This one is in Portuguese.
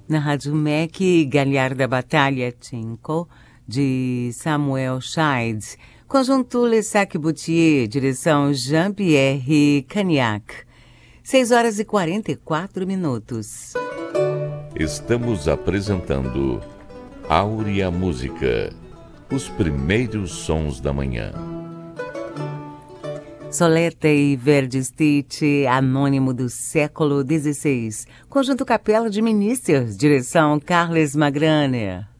Na Rádio MEC, Gagliarda Battaglia 5, de Samuel Scheidt. Conjunto Le Sac Boutier, direção Jean-Pierre Cagnac. 6h44. Estamos apresentando Áurea Música, os primeiros sons da manhã. Soleta e Verdistite, anônimo do século XVI. Conjunto Capela de Ministers, direção Carles Magraner.